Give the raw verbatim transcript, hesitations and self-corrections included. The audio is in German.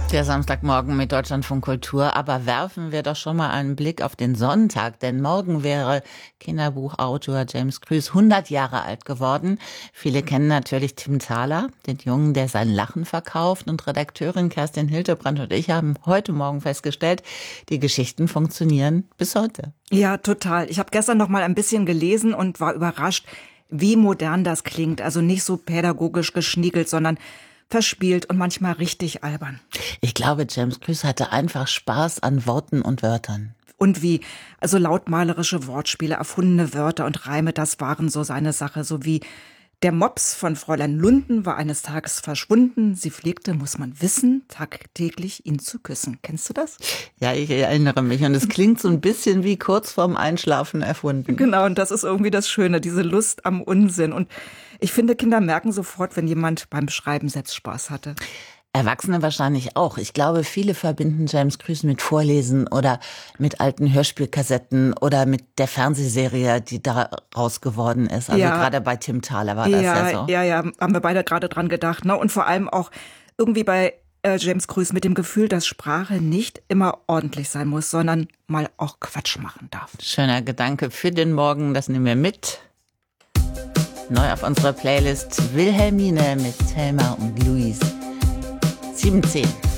Der Samstagmorgen mit Deutschlandfunk Kultur, aber werfen wir doch schon mal einen Blick auf den Sonntag, denn morgen wäre Kinderbuchautor James Krüß hundert Jahre alt geworden. Viele kennen natürlich Tim Thaler, den Jungen, der sein Lachen verkauft, und Redakteurin Kerstin Hildebrandt und ich haben heute Morgen festgestellt, die Geschichten funktionieren bis heute. Ja, total. Ich habe gestern noch mal ein bisschen gelesen und war überrascht, wie modern das klingt. Also nicht so pädagogisch geschniegelt, sondern verspielt und manchmal richtig albern. Ich glaube, James Krüß hatte einfach Spaß an Worten und Wörtern. Und wie? Also lautmalerische Wortspiele, erfundene Wörter und Reime, das waren so seine Sache. So wie: Der Mops von Fräulein Lunden war eines Tages verschwunden. Sie pflegte, muss man wissen, tagtäglich ihn zu küssen. Kennst du das? Ja, ich erinnere mich. Und es klingt so ein bisschen wie kurz vorm Einschlafen erfunden. Genau, und das ist irgendwie das Schöne, diese Lust am Unsinn. Und ich finde, Kinder merken sofort, wenn jemand beim Schreiben selbst Spaß hatte. Erwachsene wahrscheinlich auch. Ich glaube, viele verbinden James Krüß mit Vorlesen oder mit alten Hörspielkassetten oder mit der Fernsehserie, die daraus geworden ist. Also ja, gerade bei Tim Thaler war das ja, ja so. Ja, ja, haben wir beide gerade dran gedacht. Ne? Und vor allem auch irgendwie bei äh, James Krüß mit dem Gefühl, dass Sprache nicht immer ordentlich sein muss, sondern mal auch Quatsch machen darf. Schöner Gedanke für den Morgen, das nehmen wir mit. Neu auf unserer Playlist Wilhelmine mit Thelma und Louise. sieben zehn.